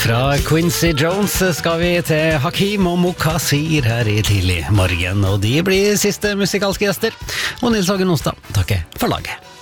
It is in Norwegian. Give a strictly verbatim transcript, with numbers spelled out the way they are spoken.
Fra Quincy Jones skal vi til Hakim og Mokasir her i tidlig morgen, og de blir siste musikalske gjester. Og Nils Hagen Onsdag takker for laget.